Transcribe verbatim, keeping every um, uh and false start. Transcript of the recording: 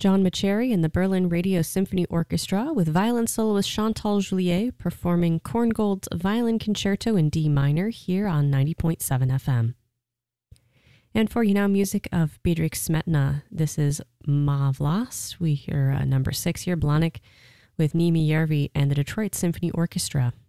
John Mauceri and the Berlin Radio Symphony Orchestra with violin soloist Chantal Juliet performing Korngold's Violin Concerto in D minor here on ninety point seven F M. And for you now, music of Bedřich Smetana. This is Ma Vlast. We hear uh, number six here, Blanik, with Mimi Järvi and the Detroit Symphony Orchestra.